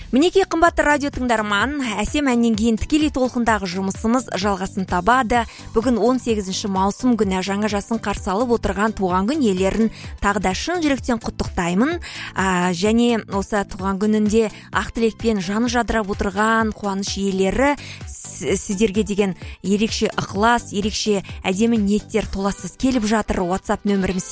Мінекей қымбатты радио тыңдарман, әсем әннен кейін тікелей толқындағы жұмысымыз жалғасын табады. Бүгін 18 маусым күні жаңа жасын қарсы алып отырған туған күн иелерін тағы да шын жүректен құттықтаймын. Және осы туған күнінде ақ тілекпен жаны жадырап отырған қуаныш иелері сіздерге деген ерекше ықылас, ерекше әдемі ниеттер толассыз келіп жатыр. WhatsApp нөмірім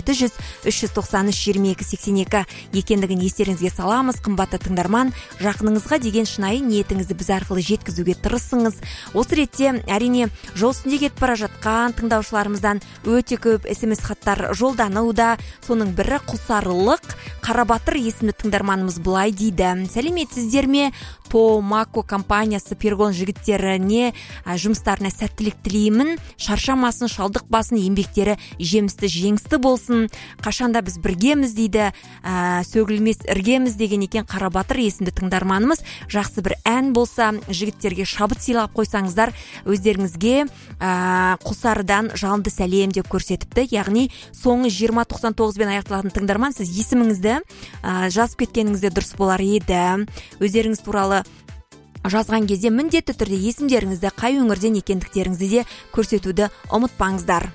87-393-2282 екендігін естеріңізге саламыз. Қымбатты тыңдарман, жақыныңызға деген шынайы ниетіңізді біз арқылы жеткізуге тырысыңыз. Осы ретте әрине жол үстінде кетіп бара жатқан тыңдаушыларымыздан өте көп SMS хаттар жолдануда. Соның бірі Құлсарылық Қарабатыр есімді тыңдарманымыз былай дейді: сәлеметсіздер ме? Томако компаниясы Пергон жігіттеріне жұмыстарына сәттілік тілеймін. Шаршамасын, шалдықпасын, еңбектері жемісті болсын. Қашанда біз біргеміз дейді. Сөгілмес іргеміз деген екен Қарабатыр есімді тыңдарманымыз. Жақсы бір ән болса, жігіттерге шабыт сыйлап қойсаңыздар, өздеріңізге Құлсарыдан жалынды сәлем деп көрсетіпті. Яғни соңы 2099 бен аяқталатын тыңдарман, сіз есіміңізді жазып кеткеніңізде дұрыс болар еді. Өздеріңіз туралы жазған кезде міндетті түрде есімдеріңізді, қай өңірден екендіктеріңізді де көрсетуді ұмытпаңыздар.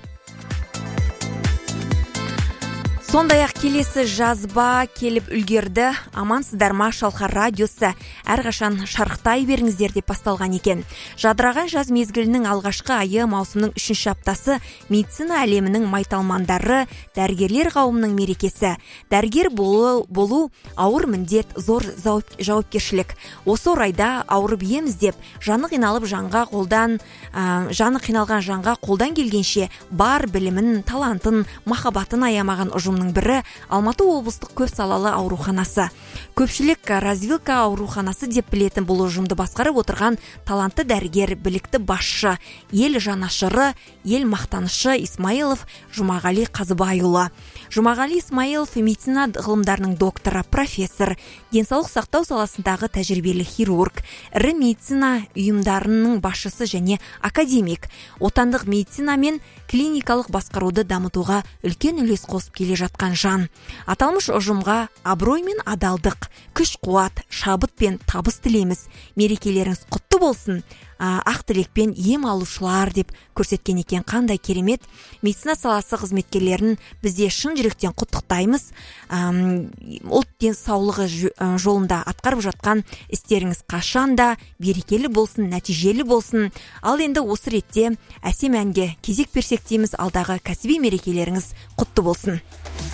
Сондай-ақ келесі жазба келіп үлгерді. Амансыздар ма, Шалқар радиосы әрқашан шарықтай беріңіздер деп басталған екен. Жадыраған жаз мезгілінің алғашқы айы, маусымның 3-ші аптасы, медицина әлемінің майталмандары, дәрігерлер қауымының мерекесі. Дәрігер болу ауыр міндет, зор жауапкершілік. Осы орайда ауырып еміз деп, жаны қиналған жанға қолдан келгенше бар білімін, талантын, махаббатын аямаған ұжым бірі Алматы облыстық көп салалы ауруханасы. Көпшілік развилка ауруханасы деп білетін бұл ұжымды басқарып отырған талантты дәрігер, білікті басшы, ел жанашыры, ел мақтанышы Исмаилов Жұмағали Қазыбайұлы. Жұмағали Исмаилов медицина ғылымдарының докторы, профессор, денсаулық сақтау саласындағы тәжірибелі хирург, ірі медицина ұйымдарының басшысы және академик. Отандық медицина мен клиникалық басқаруды дамытуға үлкен үлес қосып келе жатқан жан. Аталмыш ұжымға абырой мен адалдық, күш-қуат, шабыт пен табыс тілейміз. Мерекелеріңіз құтты болсын. Ақ тілекпен ем алушылар деп көрсеткен екен. Қандай керемет. Медицина саласы қызметкерлерін бізде шын жүректен құттықтаймыз. Ұлт денсаулығы жолында атқарып жатқан істеріңіз қашанда берекелі болсын, нәтижелі болсын. Ал енді осы ретте әсем әнге кезек берсек дейміз. Алдағы кәсіби мерекелеріңіз құтты болсын.